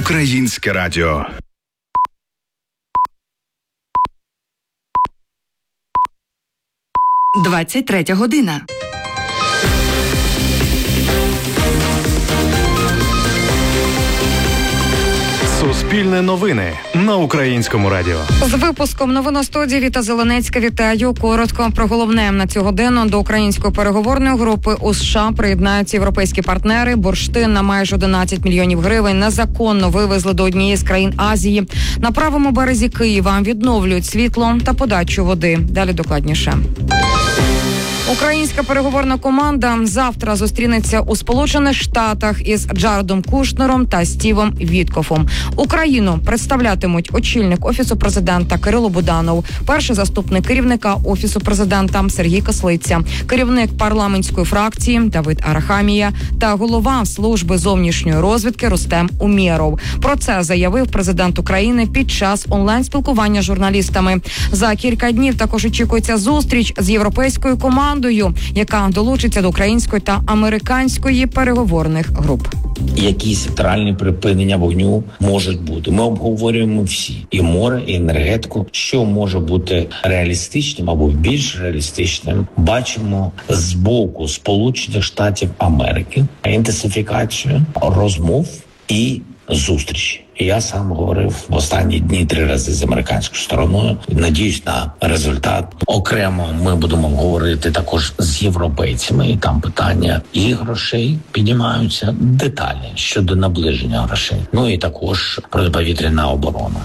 Українське радіо. «23 година». Суспільне новини на Українському радіо. З випуском новин у студії Віта Зеленецька. Вітаю. Коротко про головне на цю годину. До української переговорної групи у США приєднаються європейські партнери. Бурштин на майже 11 мільйонів гривень незаконно вивезли до однієї з країн Азії. На правому березі Києва відновлюють світло та подачу води. Далі докладніше. Українська переговорна команда завтра зустрінеться у Сполучених Штатах із Джаредом Кушнером та Стівом Віткофом. Україну представлятимуть очільник Офісу президента Кирило Буданов, перший заступник керівника Офісу президента Сергій Кислиця, керівник парламентської фракції Давид Арахамія та голова Служби зовнішньої розвідки Рустем Умєров. Про це заявив президент України під час онлайн-спілкування з журналістами. За кілька днів також очікується зустріч з європейською командою, яка долучиться до української та американської переговорних груп. Якісь секторальні припинення вогню можуть бути. Ми обговорюємо всі – і море, і енергетику. Що може бути реалістичним або більш реалістичним? Бачимо з боку Сполучених Штатів Америки інтенсифікацію розмов і зустрічі. Я сам говорив в останні дні 3 рази з американською стороною. Надіюсь на результат. Окремо ми будемо говорити також з європейцями. І там питання і грошей піднімаються деталі щодо наближення грошей. Ну і також протиповітряна оборона.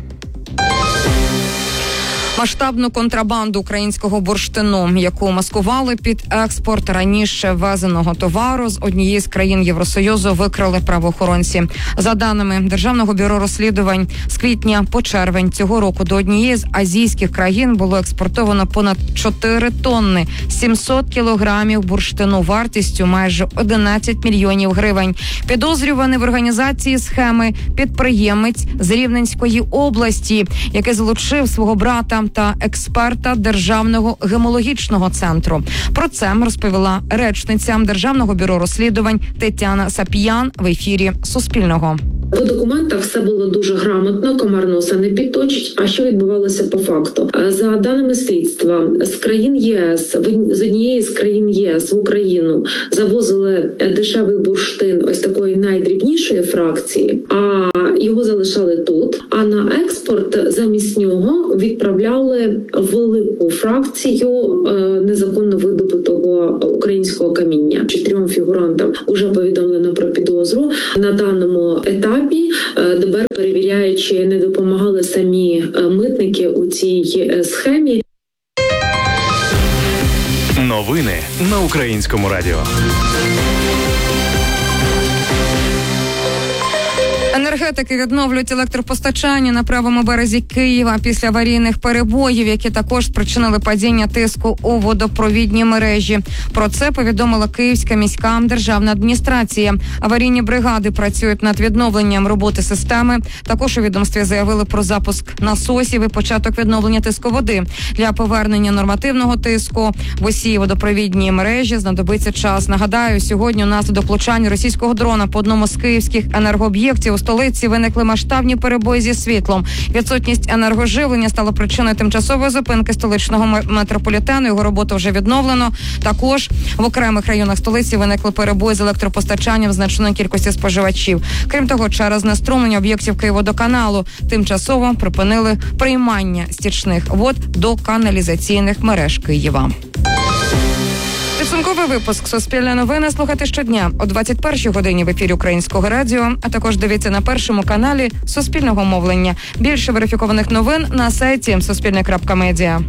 Масштабну контрабанду українського бурштину, яку маскували під експорт раніше ввезеного товару з однієї з країн Євросоюзу, викрили правоохоронці. За даними Державного бюро розслідувань, з квітня по червень цього року до однієї з азійських країн було експортовано понад 4 тонни, 700 кілограмів бурштину вартістю майже 11 мільйонів гривень. Підозрюваний в організації схеми підприємець з Рівненської області, який залучив свого брата та експерта Державного гемологічного центру. Про це розповіла речниця Державного бюро розслідувань Тетяна Сап'ян в ефірі Суспільного. По документах все було дуже грамотно, комар носа не підточить. А що відбувалося по факту? За даними слідства, з країн ЄС, з однієї з країн ЄС в Україну завозили дешевий бурштин ось такої найдрібнішої фракції, а його залишали тут. А на експорт замість нього відправляли велику фракцію незаконно видобутого українського каміння. 4 фігурантам уже повідомлено про підозру. На даному етапі ДБР перевіряє, чи не допомагали самі митники у цій схемі. Новини на Українському радіо. Енергетики відновлюють електропостачання на правому березі Києва після аварійних перебоїв, які також спричинили падіння тиску у водопровідній мережі. Про це повідомила Київська міська державна адміністрація. Аварійні бригади працюють над відновленням роботи системи. Також у відомстві заявили про запуск насосів і початок відновлення тиску води. Для повернення нормативного тиску в усій водопровідній мережі знадобиться час. Нагадаю, сьогодні внаслідок влучання російського дрона по одному з київських енергооб'єктів у столиці виникли масштабні перебої зі світлом. Відсутність енергоживлення стала причиною тимчасової зупинки столичного метрополітену. Його роботу вже відновлено. Також в окремих районах столиці виникли перебої з електропостачанням значної кількості споживачів. Крім того, через знеструмлення об'єктів Київводоканалу тимчасово припинили приймання стічних вод до каналізаційних мереж Києва. Підсумковий випуск «Суспільне новини» слухайте щодня о 21-й годині в ефірі Українського радіо, а також дивіться на першому каналі Суспільного мовлення. Більше верифікованих новин на сайті suspilne.media.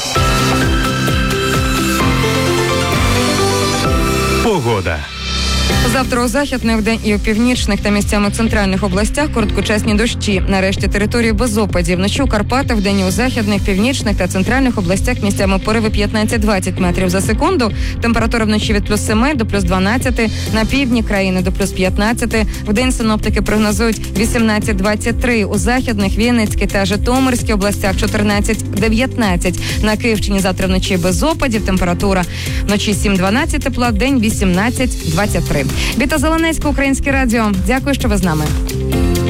Погода. Завтра у західних, вдень і у північних та місцями центральних областях короткочасні дощі. Нарешті території без опадів. Вночі у Карпатах, вдень у західних, північних та центральних областях місцями пориви 15-20 метрів за секунду. Температура вночі від плюс 7 до плюс 12. На півдні країни до плюс 15. Вдень синоптики прогнозують 18-23. У західних, Вінницькій та Житомирській областях 14-19. На Київщині завтра вночі без опадів. Температура вночі 7-12 тепла, вдень 18-23. Віта Зеленецька, Українське радіо. Дякую, що ви з нами.